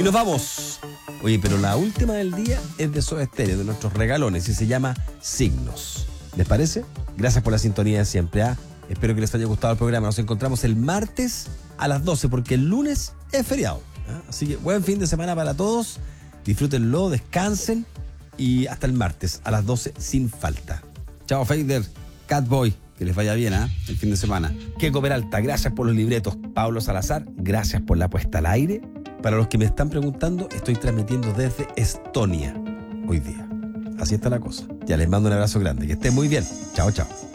Y nos vamos. Oye, pero la última del día es de Soda Stereo, de nuestros regalones, y se llama Signos. ¿Les parece? Gracias por la sintonía de siempre. Espero que les haya gustado el programa. Nos encontramos el martes a las 12, porque el lunes es feriado. Así que buen fin de semana para todos. Disfrútenlo, descansen y hasta el martes a las 12 sin falta. Chao, Fader, Catboy, que les vaya bien, el fin de semana. Keiko Peralta, gracias por los libretos. Pablo Salazar, gracias por la puesta al aire. Para los que me están preguntando, estoy transmitiendo desde Estonia hoy día. Así está la cosa. Ya les mando un abrazo grande. Que estén muy bien. Chao, chao.